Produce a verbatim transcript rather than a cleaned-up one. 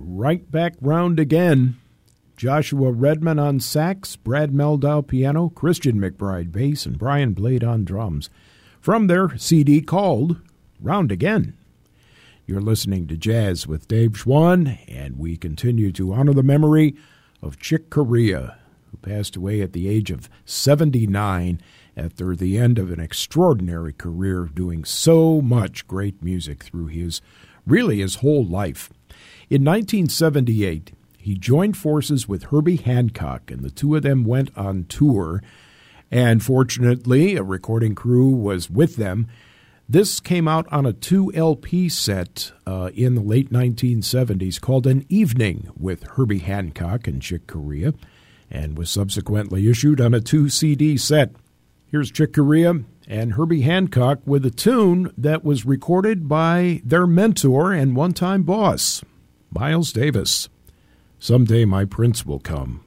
right back round again. Joshua Redman on sax, Brad Meldau piano, Christian McBride bass, and Brian Blade on drums. From their C D called Round Again. You're listening to Jazz with Dave Schwann, and we continue to honor the memory of Chick Corea, who passed away at the age of seventy-nine after the end of an extraordinary career doing so much great music through his, really his whole life. In nineteen seventy-eight, he joined forces with Herbie Hancock, and the two of them went on tour, and fortunately, a recording crew was with them. This came out on a two L P set uh, in the late nineteen seventies called An Evening with Herbie Hancock and Chick Corea, and was subsequently issued on a two C D set. Here's Chick Corea and Herbie Hancock with a tune that was recorded by their mentor and one-time boss, Miles Davis. Someday My Prince Will Come.